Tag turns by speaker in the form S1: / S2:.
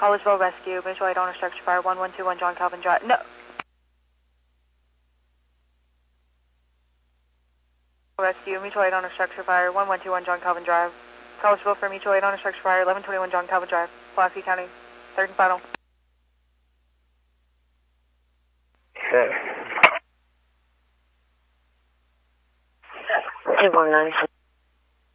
S1: Collegeville Rescue, mutual aid owner structure fire, 1121 John Calvin Drive. No. Rescue, mutual aid owner structure fire, 1121 John Calvin Drive. Collegeville for mutual aid owner structure fire, 1121 John Calvin Drive. Pulaski County, third and final.
S2: Okay. 219.